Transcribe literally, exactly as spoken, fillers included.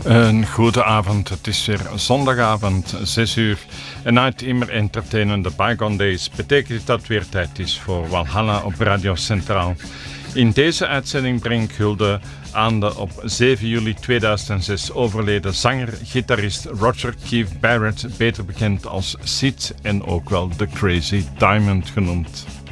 Een goede avond, het is weer zondagavond, zes uur. En uit immer entertainende Bygone Days betekent dat het weer tijd is voor Walhalla op Radio Centraal. In deze uitzending breng ik hulde aan de op zeven juli tweeduizend zes overleden zanger-gitarist Roger Keith Barrett, beter bekend als Sid en ook wel The Crazy Diamond genoemd.